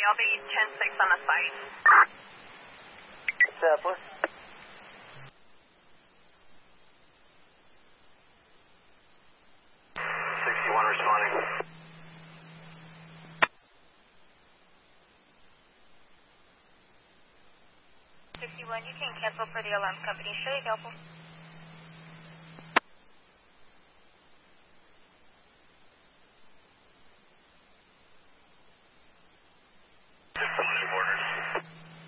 I'll be 10-6 on the site. Southwest. 61 responding. 61, you can cancel for the alarm company. Should I help?